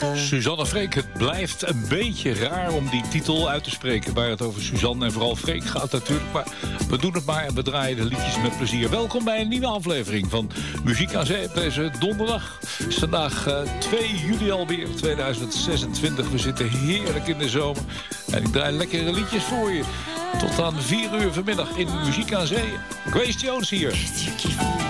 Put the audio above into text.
Suzanne Freek, het blijft een beetje raar om die titel uit te spreken waar het over Suzanne en vooral Freek gaat natuurlijk. Maar we doen het maar en we draaien de liedjes met plezier. Welkom bij een nieuwe aflevering van Muziek aan Zee op deze donderdag. Het is vandaag 2 juli alweer, 2026. We zitten heerlijk in de zomer. En ik draai lekkere liedjes voor je. Tot aan 4 uur vanmiddag in Muziek aan Zee. Grace Jones hier.